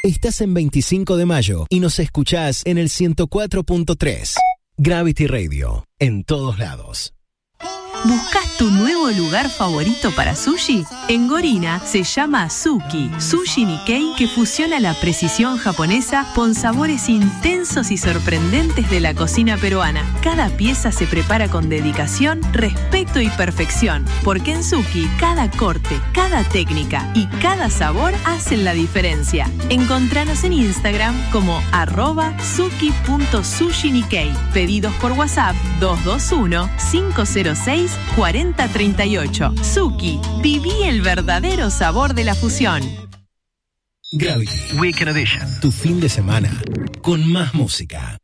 Estás en 25 de mayo y nos escuchás en el 104.3. Gravity Radio, en todos lados. ¿Buscas tu nuevo lugar favorito para sushi? En Gorina se llama Suki, Sushi Nikkei, que fusiona la precisión japonesa con sabores intensos y sorprendentes de la cocina peruana. Cada pieza se prepara con dedicación, respeto y perfección, porque en Suki cada corte, cada técnica y cada sabor hacen la diferencia. Encontranos en Instagram como @suki.sushinikkei. Pedidos por WhatsApp 221-506-4038. Suki, viví el verdadero sabor de la fusión. Gravity Weekend Edition. Tu fin de semana con más música.